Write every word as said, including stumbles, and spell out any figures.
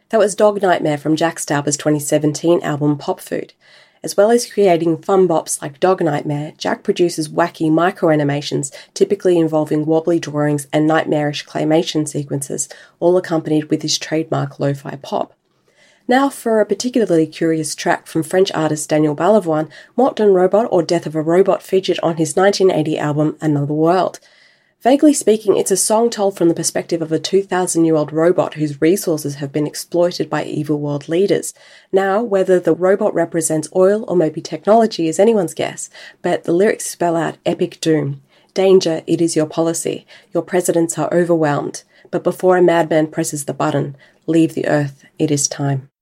That was Dog Nightmare from Jack Stauber's twenty seventeen album Pop Food. As well as creating fun bops like Dog Nightmare, Jack produces wacky micro-animations, typically involving wobbly drawings and nightmarish claymation sequences, all accompanied with his trademark lo-fi pop. Now for a particularly curious track from French artist Daniel Balavoine, Mort d'un Robot or Death of a Robot featured on his nineteen eighty album Another World. Vaguely speaking, it's a song told from the perspective of a two thousand year old robot whose resources have been exploited by evil world leaders. Now, whether the robot represents oil or maybe technology is anyone's guess, but the lyrics spell out epic doom. Danger, it is your policy. Your presidents are overwhelmed. But before a madman presses the button, leave the earth, it is time.